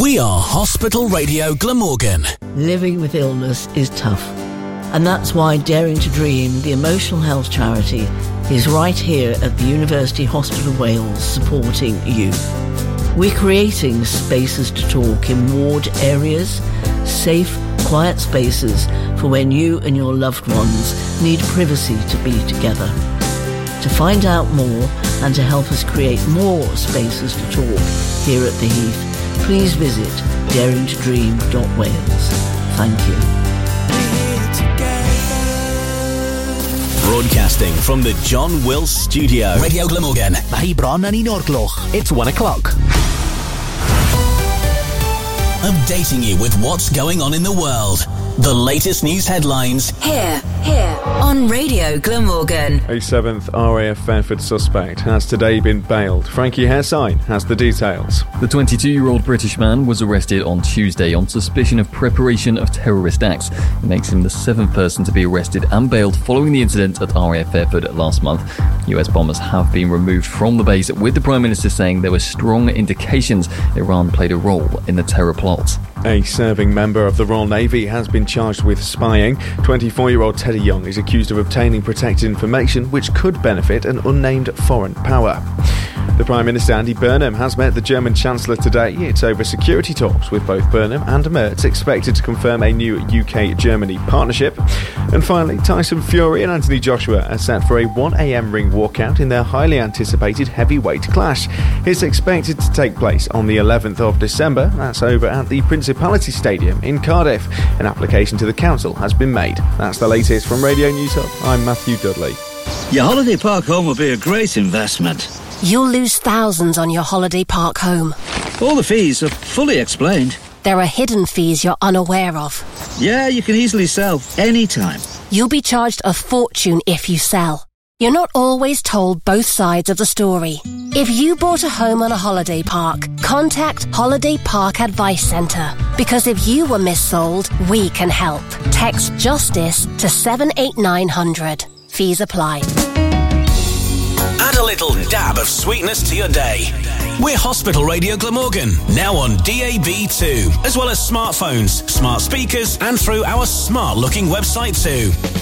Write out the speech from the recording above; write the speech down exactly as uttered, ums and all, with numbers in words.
We are Hospital Radio Glamorgan. Living with illness is tough. And that's why Daring to Dream, the emotional health charity, is right here at the University Hospital Wales supporting you. We're creating spaces to talk in ward areas, safe, quiet spaces for when you and your loved ones need privacy to be together. To find out more and to help us create more spaces to talk here at the Heath, please visit daring to dream dot wales. Thank you. Broadcasting from the John Wills Studio. Radio Glamorgan. Mahi bron yn un o'r gloch. It's one o'clock. Updating you with what's going on in the world. The latest news headlines. Here, here, on Radio Glamorgan. A seventh R A F Fairford suspect has today been bailed. Frankie Haresine has the details. The twenty-two-year-old British man was arrested on Tuesday on suspicion of preparation of terrorist acts. It makes him the seventh person to be arrested and bailed following the incident at R A F Fairford last month. U S bombers have been removed from the base, with the Prime Minister saying there were strong indications Iran played a role in the terror plot. A serving member of the Royal Navy has been charged with spying. twenty-four-year-old Teddy Young is accused of obtaining protected information which could benefit an unnamed foreign power. The Prime Minister Andy Burnham has met the German Chancellor today. It's over security talks, with both Burnham and Merz expected to confirm a new U K-Germany partnership. And finally, Tyson Fury and Anthony Joshua are set for a one a.m. ring walkout in their highly anticipated heavyweight clash. It's expected to take place on the eleventh of December. That's over at the Principality Stadium in Cardiff. An application to the council has been made. That's the latest from Radio News Hub. I'm Matthew Dudley. Your holiday park home will be a great investment. You'll lose thousands on your holiday park home. All the fees are fully explained. There are hidden fees you're unaware of. Yeah, you can easily sell anytime. You'll be charged a fortune if you sell. You're not always told both sides of the story. If you bought a home on a holiday park, contact Holiday Park Advice Centre. Because if you were missold, we can help. Text JUSTICE to seven eight nine hundred. Fees apply. Add a little dab of sweetness to your day. We're Hospital Radio Glamorgan, now on D A B too, as well as smartphones, smart speakers, and through our smart-looking website too.